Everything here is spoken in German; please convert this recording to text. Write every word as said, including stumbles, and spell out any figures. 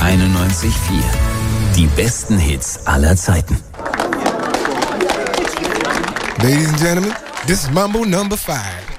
einundneunzig Komma vier. Die besten Hits aller Zeiten. Ladies and gentlemen, this is Mambo number five.